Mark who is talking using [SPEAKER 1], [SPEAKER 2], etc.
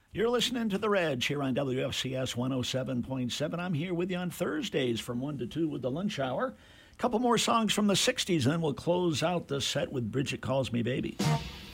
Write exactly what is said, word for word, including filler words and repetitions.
[SPEAKER 1] You're listening to The Reg here on W F C S one oh seven point seven. I'm here with you on Thursdays from one to two with the lunch hour. A couple more songs from the sixties, and then we'll close out the set with Bridget Calls Me Baby.